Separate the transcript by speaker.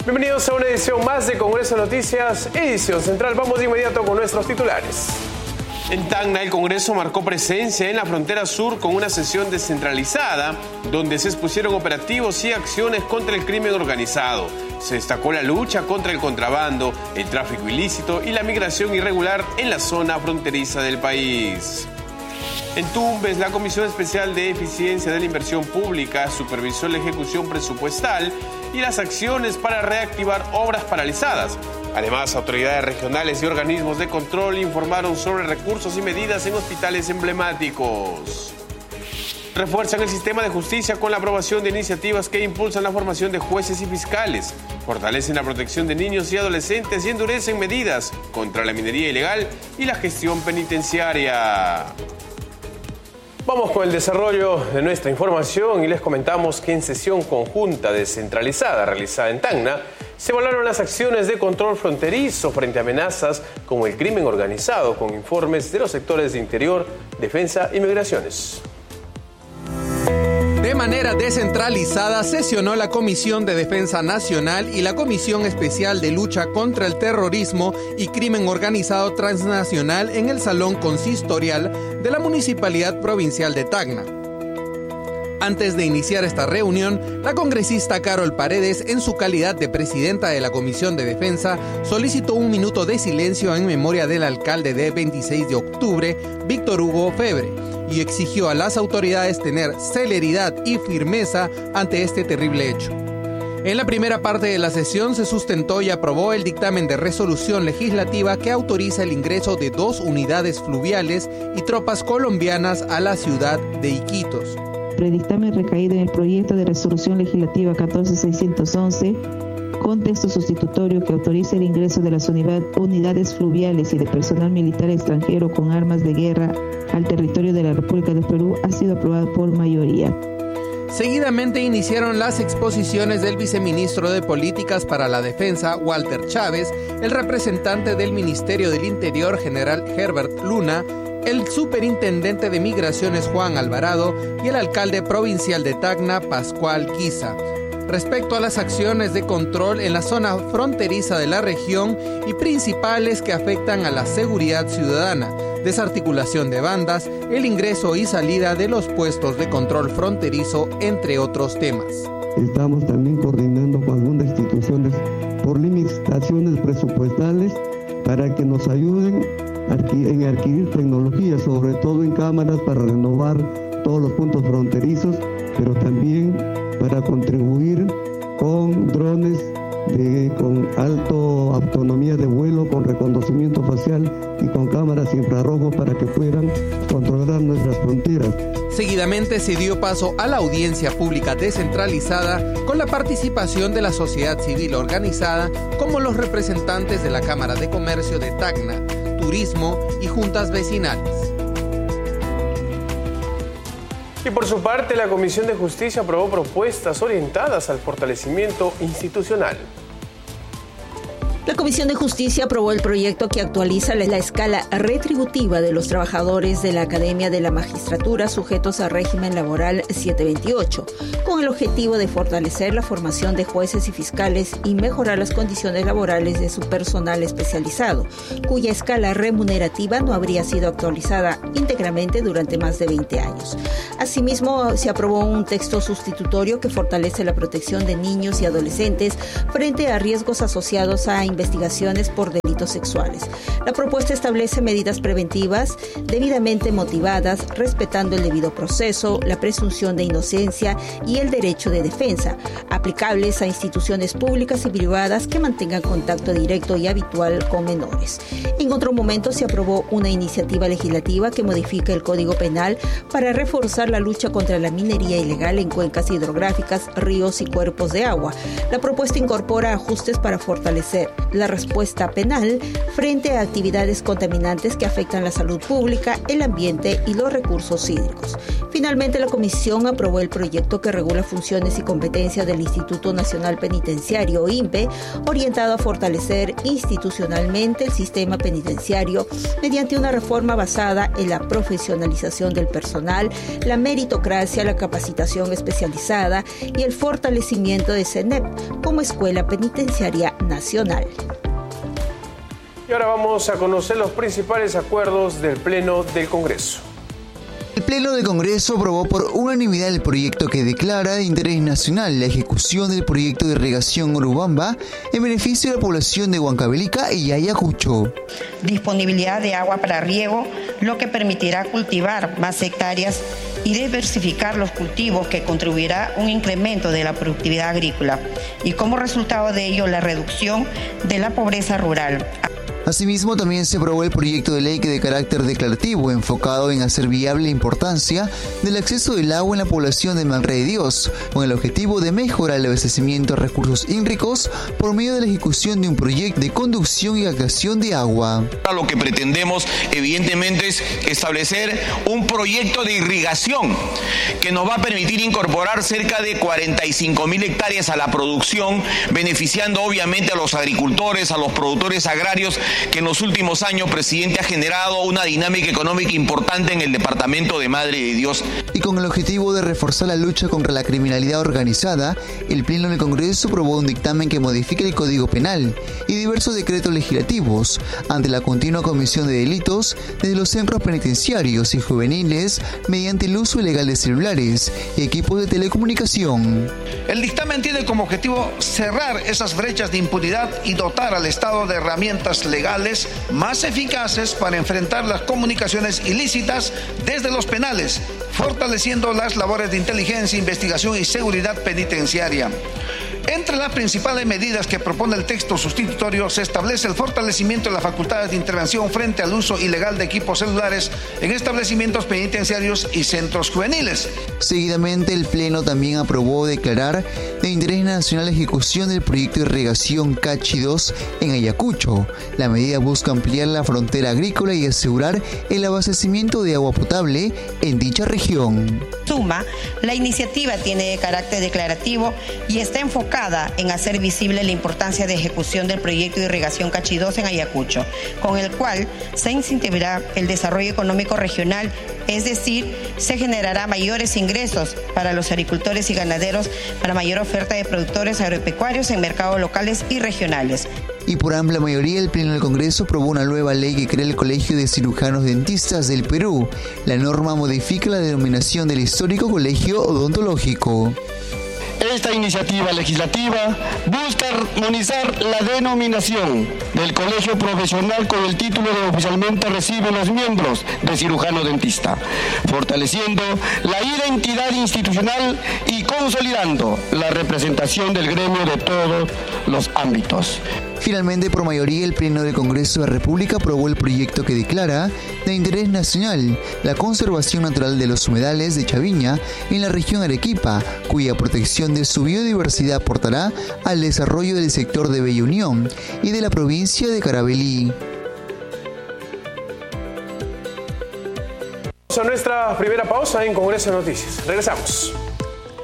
Speaker 1: Bienvenidos a una edición más de Congreso Noticias, edición central. Vamos de inmediato con nuestros titulares. En Tacna, el Congreso marcó presencia en la frontera sur con una sesión descentralizada, donde se expusieron operativos y acciones contra el crimen organizado. Se destacó la lucha contra el contrabando, el tráfico ilícito y la migración irregular en la zona fronteriza del país. En Tumbes, la Comisión Especial de Eficiencia de la Inversión Pública supervisó la ejecución presupuestal y las acciones para reactivar obras paralizadas. Además, autoridades regionales y organismos de control informaron sobre recursos y medidas en hospitales emblemáticos. Refuerzan el sistema de justicia con la aprobación de iniciativas que impulsan la formación de jueces y fiscales, fortalecen la protección de niños y adolescentes y endurecen medidas contra la minería ilegal y la gestión penitenciaria. Vamos con el desarrollo de nuestra información y les comentamos que en sesión conjunta descentralizada realizada en Tacna, se evaluaron las acciones de control fronterizo frente a amenazas como el crimen organizado, con informes de los sectores de Interior, Defensa y Migraciones.
Speaker 2: De manera descentralizada sesionó la Comisión de Defensa Nacional y la Comisión Especial de Lucha contra el Terrorismo y Crimen Organizado Transnacional en el Salón Consistorial de la Municipalidad Provincial de Tacna. Antes de iniciar esta reunión, la congresista Carol Paredes, en su calidad de presidenta de la Comisión de Defensa, solicitó un minuto de silencio en memoria del alcalde de 26 de octubre, Víctor Hugo Febre, y exigió a las autoridades tener celeridad y firmeza ante este terrible hecho. En la primera parte de la sesión se sustentó y aprobó el dictamen de resolución legislativa que autoriza el ingreso de 2 unidades fluviales y tropas colombianas a la ciudad de Iquitos.
Speaker 3: Predictamen recaído en el proyecto de resolución legislativa 14611, con texto sustitutorio que autoriza el ingreso de las unidades fluviales y de personal militar extranjero con armas de guerra al territorio de la República del Perú, ha sido aprobado por mayoría.
Speaker 2: Seguidamente iniciaron las exposiciones del viceministro de Políticas para la Defensa, Walter Chávez, el representante del Ministerio del Interior, general Herbert Luna, el superintendente de Migraciones, Juan Alvarado, y el alcalde provincial de Tacna, Pascual Guiza, respecto a las acciones de control en la zona fronteriza de la región y principales que afectan a la seguridad ciudadana, desarticulación de bandas, el ingreso y salida de los puestos de control fronterizo, entre otros temas.
Speaker 4: Estamos también coordinando con algunas instituciones por limitaciones presupuestales para que nos ayuden en adquirir tecnología, sobre todo en cámaras para renovar todos los puntos fronterizos, pero también para contribuir con drones con alta autonomía de vuelo, con reconocimiento facial y con cámaras infrarrojos para que puedan controlar nuestras fronteras.
Speaker 2: Seguidamente se dio paso a la audiencia pública descentralizada con la participación de la sociedad civil organizada, como los representantes de la Cámara de Comercio de Tacna, Turismo y juntas vecinales.
Speaker 1: Y por su parte, la Comisión de Justicia aprobó propuestas orientadas al fortalecimiento institucional.
Speaker 5: La Comisión de Justicia aprobó el proyecto que actualiza la escala retributiva de los trabajadores de la Academia de la Magistratura sujetos al régimen laboral 728, con el objetivo de fortalecer la formación de jueces y fiscales y mejorar las condiciones laborales de su personal especializado, cuya escala remunerativa no habría sido actualizada íntegramente durante más de 20 años. Asimismo, se aprobó un texto sustitutorio que fortalece la protección de niños y adolescentes frente a riesgos asociados a investigaciones por delitos sexuales. La propuesta establece medidas preventivas debidamente motivadas, respetando el debido proceso, la presunción de inocencia y el derecho de defensa, aplicables a instituciones públicas y privadas que mantengan contacto directo y habitual con menores. En otro momento se aprobó una iniciativa legislativa que modifica el Código Penal para reforzar la lucha contra la minería ilegal en cuencas hidrográficas, ríos y cuerpos de agua. La propuesta incorpora ajustes para fortalecer la respuesta penal frente a actividades contaminantes que afectan la salud pública, el ambiente y los recursos hídricos. Finalmente, la comisión aprobó el proyecto que regula funciones y competencias del Instituto Nacional Penitenciario, INPE, orientado a fortalecer institucionalmente el sistema penitenciario mediante una reforma basada en la profesionalización del personal, la meritocracia, la capacitación especializada y el fortalecimiento de CENEP como Escuela Penitenciaria Nacional.
Speaker 1: Y ahora vamos a conocer los principales acuerdos del Pleno del Congreso.
Speaker 6: El Pleno del Congreso aprobó por unanimidad el proyecto que declara de interés nacional la ejecución del proyecto de irrigación Urubamba en beneficio de la población de Huancavelica y Ayacucho.
Speaker 7: Disponibilidad de agua para riego, lo que permitirá cultivar más hectáreas y diversificar los cultivos, que contribuirá a un incremento de la productividad agrícola y como resultado de ello la reducción de la pobreza rural.
Speaker 6: Asimismo, también se aprobó el proyecto de ley que de carácter declarativo, enfocado en hacer viable la importancia del acceso del agua en la población de Madre de Dios, con el objetivo de mejorar el abastecimiento de recursos hídricos por medio de la ejecución de un proyecto de conducción y captación de agua.
Speaker 8: Lo que pretendemos, evidentemente, es establecer un proyecto de irrigación que nos va a permitir incorporar cerca de 45.000 hectáreas a la producción, beneficiando obviamente a los agricultores, a los productores agrarios, que en los últimos años, presidente, ha generado una dinámica económica importante en el departamento de Madre de Dios.
Speaker 6: Y con el objetivo de reforzar la lucha contra la criminalidad organizada, el Pleno del Congreso aprobó un dictamen que modifica el Código Penal y diversos decretos legislativos ante la continua comisión de delitos desde los centros penitenciarios y juveniles mediante el uso ilegal de celulares y equipos de telecomunicación.
Speaker 9: El dictamen tiene como objetivo cerrar esas brechas de impunidad y dotar al Estado de herramientas legales más eficaces para enfrentar las comunicaciones ilícitas desde los penales, fortaleciendo las labores de inteligencia, investigación y seguridad penitenciaria. Entre las principales medidas que propone el texto sustitutorio se establece el fortalecimiento de las facultades de intervención frente al uso ilegal de equipos celulares en establecimientos penitenciarios y centros juveniles.
Speaker 6: Seguidamente, el Pleno también aprobó declarar de interés nacional la ejecución del proyecto de irrigación Cachi 2 en Ayacucho. La medida busca ampliar la frontera agrícola y asegurar el abastecimiento de agua potable en dicha región.
Speaker 7: Suma, la iniciativa tiene carácter declarativo y está enfocada en hacer visible la importancia de ejecución del proyecto de irrigación Cachi 2 en Ayacucho, con el cual se incentivará el desarrollo económico regional, es decir, se generará mayores ingresos para los agricultores y ganaderos, para mayor oferta de productores agropecuarios en mercados locales y regionales.
Speaker 6: Y por amplia mayoría, el Pleno del Congreso aprobó una nueva ley que crea el Colegio de Cirujanos Dentistas del Perú. La norma modifica la denominación del histórico Colegio Odontológico.
Speaker 10: Esta iniciativa legislativa busca armonizar la denominación del colegio profesional con el título que oficialmente reciben los miembros de cirujano dentista, fortaleciendo la identidad institucional y consolidando la representación del gremio de todos los ámbitos.
Speaker 6: Finalmente, por mayoría, el Pleno del Congreso de la República aprobó el proyecto que declara de interés nacional la conservación natural de los humedales de Chaviña en la región Arequipa, cuya protección de su biodiversidad aportará al desarrollo del sector de Bella Unión y de la provincia de Carabalí.
Speaker 1: Vamos a nuestra primera pausa en Congreso de Noticias. Regresamos.